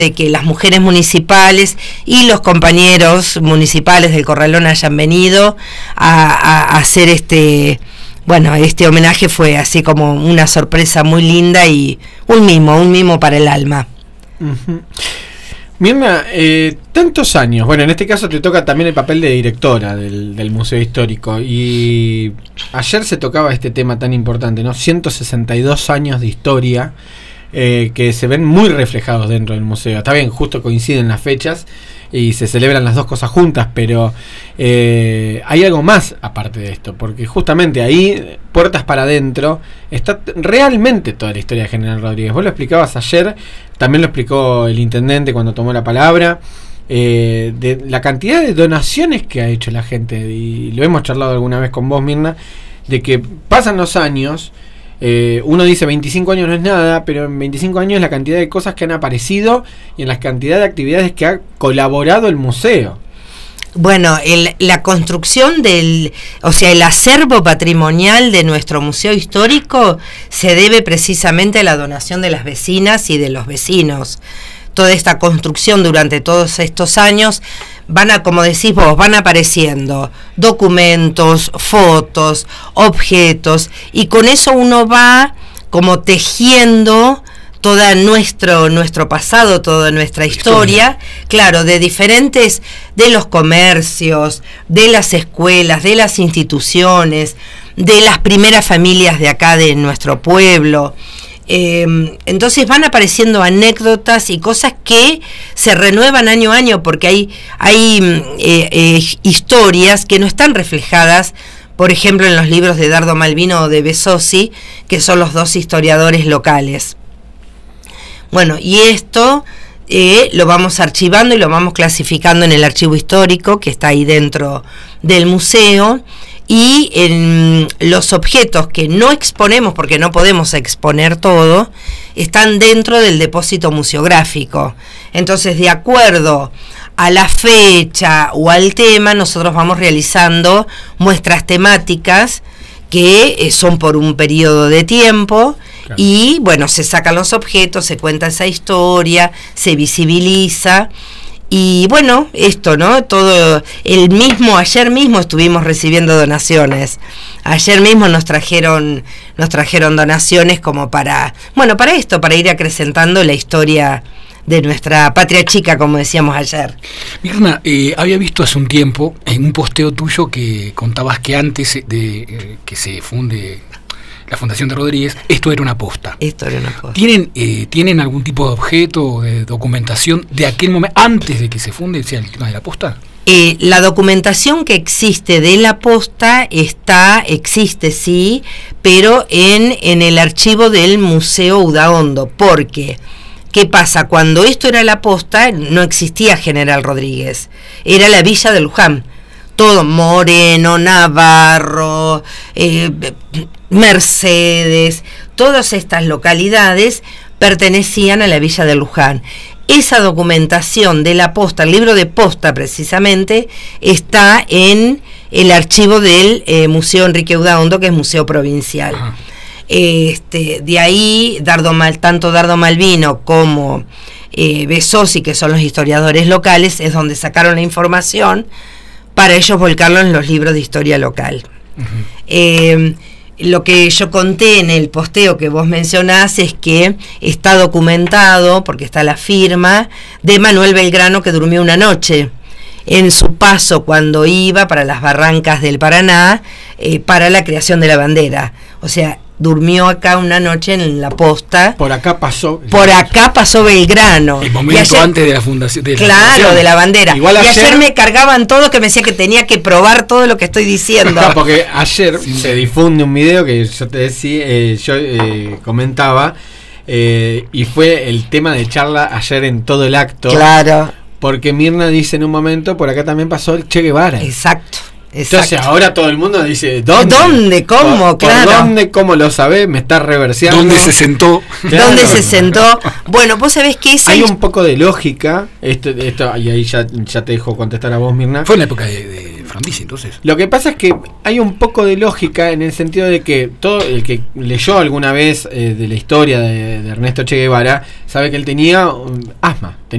de que las mujeres municipales y los compañeros municipales del Corralón hayan venido a hacer este homenaje. Fue así como una sorpresa muy linda y un mimo para el alma. Uh-huh. Mirna, tantos años, bueno, en este caso te toca también el papel de directora del Museo Histórico, y ayer se tocaba este tema tan importante, ¿no? 162 años de historia, que se ven muy reflejados dentro del museo. Está bien, justo coinciden las fechas y se celebran las dos cosas juntas, pero hay algo más aparte de esto, porque justamente ahí, puertas para adentro, está realmente toda la historia de General Rodríguez. Vos lo explicabas ayer, también lo explicó el intendente cuando tomó la palabra, de la cantidad de donaciones que ha hecho la gente, y lo hemos charlado alguna vez con vos, Mirna, de que pasan los años. Uno dice 25 años no es nada, pero en 25 años la cantidad de cosas que han aparecido y en la cantidad de actividades que ha colaborado el museo. Bueno, la construcción el acervo patrimonial de nuestro museo histórico se debe precisamente a la donación de las vecinas y de los vecinos. Toda esta construcción durante todos estos años como decís vos, van apareciendo documentos, fotos, objetos, y con eso uno va como tejiendo todo nuestro pasado, toda nuestra historia, claro, de los comercios, de las escuelas, de las instituciones, de las primeras familias de acá de nuestro pueblo. Entonces van apareciendo anécdotas y cosas que se renuevan año a año, porque hay historias que no están reflejadas, por ejemplo, en los libros de Dardo Malvino o de Besossi, que son los dos historiadores locales. Bueno, y esto lo vamos archivando y lo vamos clasificando en el archivo histórico que está ahí dentro del museo. Y en los objetos que no exponemos, porque no podemos exponer todo, están dentro del depósito museográfico. Entonces, de acuerdo a la fecha o al tema, nosotros vamos realizando muestras temáticas que son por un periodo de tiempo. Claro. Y bueno, se sacan los objetos, se cuenta esa historia, se visibiliza. Y bueno, esto, ¿no? Todo ayer mismo estuvimos recibiendo donaciones. Ayer mismo nos trajeron donaciones como para ir acrecentando la historia de nuestra patria chica, como decíamos ayer. Mirna, había visto hace un tiempo en un posteo tuyo que contabas que antes de que se funde la Fundación de Rodríguez, esto era una posta. ¿Tienen algún tipo de objeto o de documentación de aquel momento, antes de que se funde, sea el tema de la posta? La documentación que existe de la posta existe sí, pero en el archivo del Museo Udaondo, porque ¿qué pasa? Cuando esto era la posta, no existía General Rodríguez, era la Villa de Luján. Todo Moreno, Navarro, Mercedes, todas estas localidades pertenecían a la Villa de Luján. Esa documentación de la posta, el libro de posta precisamente, está en el archivo del Museo Enrique Udaondo, que es Museo Provincial. Ajá. De ahí, tanto Dardo Malvino como Besossi, que son los historiadores locales, es donde sacaron la información para ellos volcarlo en los libros de historia local. Uh-huh. Lo que yo conté en el posteo que vos mencionás es que está documentado, porque está la firma de Manuel Belgrano, que durmió una noche en su paso cuando iba para las barrancas del Paraná, para la creación de la bandera. O sea, durmió acá una noche en la posta. Por acá pasó Belgrano. El momento antes de la fundación. De la bandera. Igual ayer me cargaban todo, que me decía que tenía que probar todo lo que estoy diciendo. No, porque ayer se difunde un video que yo te decía, comentaba, y fue el tema de charla ayer en todo el acto. Claro. Porque Mirna dice en un momento, por acá también pasó el Che Guevara. Exacto. Entonces ahora todo el mundo dice ¿dónde? ¿Cómo? Claro. ¿Por dónde? ¿Cómo lo sabés? Me está reverseando. ¿Dónde se sentó? Claro. ¿Dónde se sentó? Bueno, vos sabés que hay un poco de lógica. Esto y ahí ya te dejo contestar a vos, Mirna. Fue en la época de Frondizi, entonces. Lo que pasa es que hay un poco de lógica en el sentido de que todo el que leyó alguna vez de la historia de Ernesto Che Guevara sabe que él tenía asma.